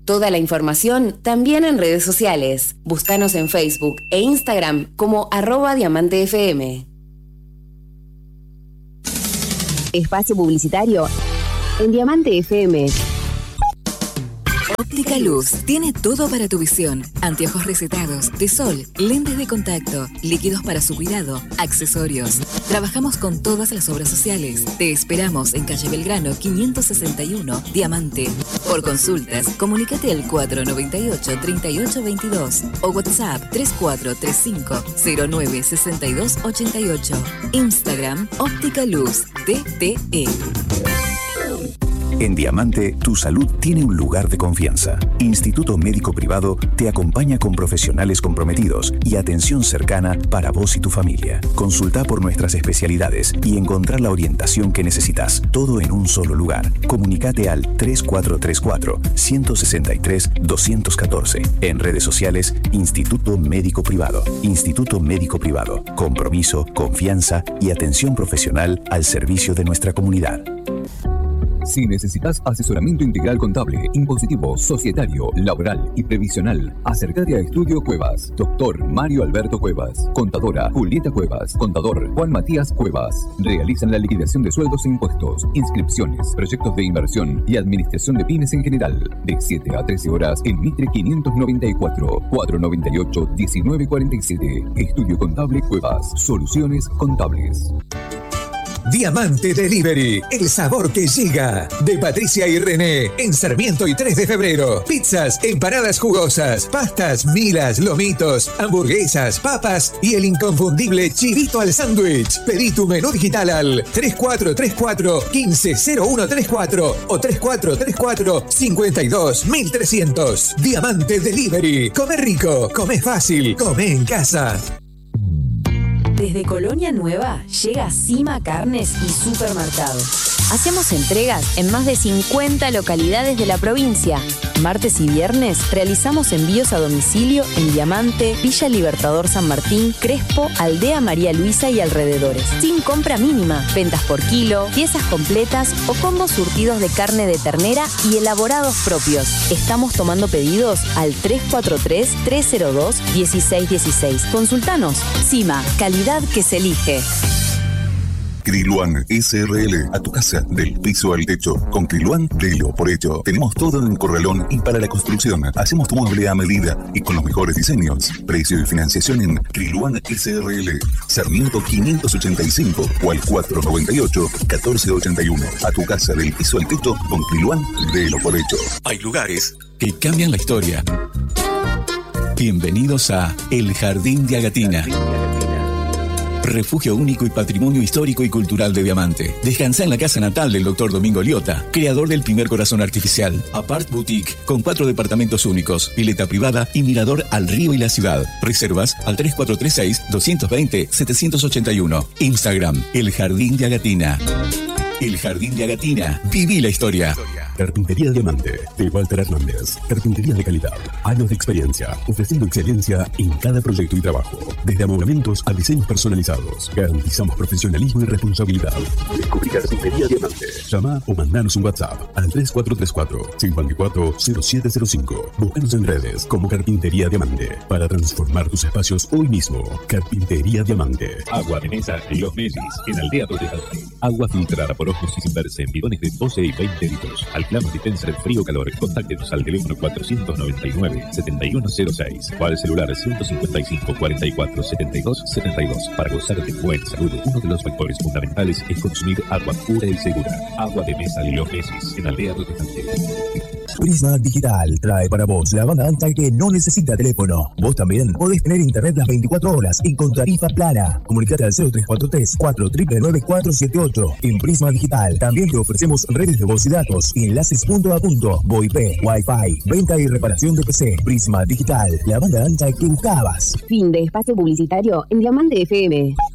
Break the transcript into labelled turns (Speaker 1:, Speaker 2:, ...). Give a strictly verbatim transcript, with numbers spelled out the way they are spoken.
Speaker 1: Toda la información también en redes sociales. Búscanos en Facebook e Instagram como arroba Diamante F M. Espacio publicitario en Diamante F M.
Speaker 2: Óptica Luz tiene todo para tu visión. Anteojos recetados, de sol, lentes de contacto, líquidos para su cuidado, accesorios. Trabajamos con todas las obras sociales. Te esperamos en calle Belgrano quinientos sesenta y uno, Diamante. Por consultas, comunícate al cuatro nueve ocho, tres ocho dos dos o WhatsApp tres cuatro tres cinco, cero nueve seis dos ocho ocho. Instagram Óptica Luz T T E.
Speaker 3: En Diamante, tu salud tiene un lugar de confianza. Instituto Médico Privado te acompaña con profesionales comprometidos y atención cercana para vos y tu familia. Consulta por nuestras especialidades y encontrar la orientación que necesitas, todo en un solo lugar. Comunicate al tres cuatro tres cuatro, uno seis tres, dos uno cuatro. En redes sociales, Instituto Médico Privado. Instituto Médico Privado. Compromiso, confianza y atención profesional al servicio de nuestra comunidad.
Speaker 4: Si necesitas asesoramiento integral contable, impositivo, societario, laboral y previsional, acércate a Estudio Cuevas. Doctor Mario Alberto Cuevas. Contadora Julieta Cuevas. Contador Juan Matías Cuevas. Realizan la liquidación de sueldos e impuestos, inscripciones, proyectos de inversión y administración de pymes en general. De siete a trece horas en Mitre quinientos noventa y cuatro, cuatrocientos noventa y ocho, diecinueve cuarenta y siete. Estudio Contable Cuevas. Soluciones contables.
Speaker 5: Diamante Delivery, el sabor que llega. De Patricia y René, en Sarmiento y tres de febrero. Pizzas, empanadas jugosas, pastas, milas, lomitos, hamburguesas, papas y el inconfundible chivito al sándwich. Pedí tu menú digital al tres cuatro tres cuatro, uno cinco cero uno tres cuatro o tres cuatro tres cuatro, cinco dos mil trescientos. Diamante Delivery. Come rico, come fácil, come en casa.
Speaker 1: Desde Colonia Nueva llega Cima Carnes y Supermercado. Hacemos entregas en más de cincuenta localidades de la provincia. Martes y viernes realizamos envíos a domicilio en Diamante, Villa Libertador San Martín, Crespo, Aldea María Luisa y alrededores. Sin compra mínima, ventas por kilo, piezas completas o combos surtidos de carne de ternera y elaborados propios. Estamos tomando pedidos al tres cuatro tres, tres cero dos, uno seis uno seis. Consultanos. Cima, calidad que se elige.
Speaker 6: Kriluan S R L, a tu casa, del piso al techo. Con Kriluan, delo por hecho. Tenemos todo en Corralón y para la construcción. Hacemos tu mueble a medida y con los mejores diseños. Precio y financiación en Kriluan S R L. Sarmiento quinientos ochenta y cinco o al cuatro noventa y ocho, catorce ochenta y uno. A tu casa, del piso al techo. Con Kriluan, delo por hecho.
Speaker 7: Hay lugares que cambian la historia. Bienvenidos a El Jardín de Agatina. Refugio único y patrimonio histórico y cultural de Diamante. Descansa en la casa natal del doctor Domingo Liotta, creador del primer corazón artificial. Apart Boutique, con cuatro departamentos únicos, pileta privada y mirador al río y la ciudad. Reservas al tres cuatro tres seis, dos dos cero, siete ocho uno. Instagram, El Jardín de Agatina. El Jardín de Agatina. Viví la historia.
Speaker 8: Carpintería Diamante, de Walter Hernández. Carpintería de calidad, años de experiencia, ofreciendo excelencia en cada proyecto y trabajo. Desde amoblamientos a diseños personalizados, garantizamos profesionalismo y responsabilidad. Descubrí Carpintería Diamante. Llama o mandanos un WhatsApp al tres cuatro tres cuatro, cinco cuatro cero siete cero cinco. Búscanos en redes como Carpintería Diamante para transformar tus espacios hoy mismo. Carpintería Diamante.
Speaker 9: Agua de mesa y los Mesis, en Aldea Protestante. Agua filtrada por ojos y sin verse en bidones de doce y veinte litros. Alclama dispensa de frío-calor. Contáctenos al teléfono cuatrocientos noventa y nueve, setenta y uno cero seis o al celular ciento cincuenta y cinco, cuarenta y cuatro, setenta y dos setenta y dos. Para gozar de buena salud, uno de los factores fundamentales es consumir agua pura y segura. Agua de mesa de los Mesis, en Aldea Protestante.
Speaker 5: Prisma Digital trae para vos la banda alta que no necesita teléfono. Vos también podés tener internet las veinticuatro horas y con tarifa plana. Comunicate al cero tres cuatro tres, cuatro nueve nueve, cuatro siete ocho. En Prisma Digital también te ofrecemos redes de voz y datos y enlaces punto a punto, VoIP, Wi-Fi, venta y reparación de P C. Prisma Digital, la banda ancha que buscabas.
Speaker 1: Fin de espacio publicitario en Diamante F M.